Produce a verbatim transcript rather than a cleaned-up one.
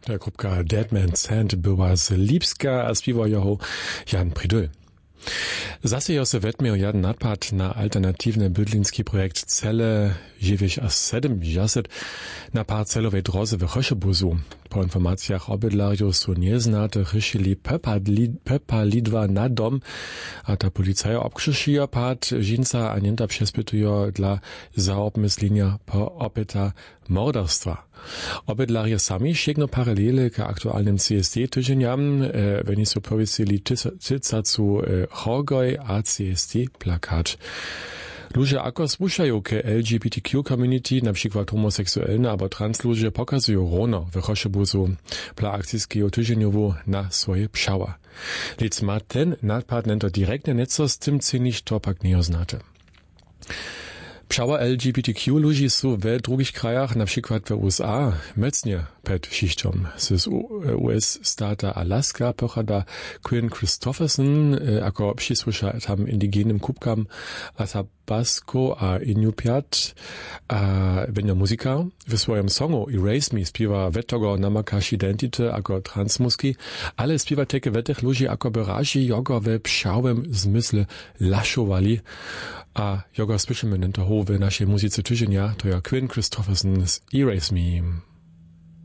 Ta grupka Dead Man's Hand była z Lipska, a śpiewał ją Jan Pridl. Zase jo se wetmiał jeden nadpad na alternatywny bydlinski projekt Cele dziewięć a siedemdziesiąt na parcelowej drodze w Choszebuzu. Po informacjach obydlarju su nieznate chyšili Pepa Lidwa na dom, a ta policja obkrzyšija pad žinca a nienta przespytujo dla zaobmyslenia po opyta morderstwa. Obydlarje sami sięgną paralele k aktualnym C S D tydzieniam, e, wenn su powiesili tycacu e, Horgoj a C S D plakat. Ludzie ako słuchają k L G B T Q community, na przykład homoseksualne albo trans ludzie pokazują rono w Choszebuzu dla akcyjskiego tydzieniowu na swoje pszała. Lecz ma ten nadpad nento direktne nieco z tym cynić to pak nie oznate. Pszała L G B T Q ludzi są w drugich krajach, na przykład w U S A, mocnie przed szyścią. Z U S stata Alaska pochada Quinn Christopherson, jako przysłysza tam indygenym kubkam Athabasco a Inupiat, a będzie muzyka. W swoim songu Erase Me śpiewa wettogo namakasz identity jako transmuski, ale śpiewa takie wetech ludzi jako beraži jogo w pszałym zmysle laszowali. A jogo słyszymy nento w naszej muzyce tydzienia, to ja Quinn Christopherson z Erase Me.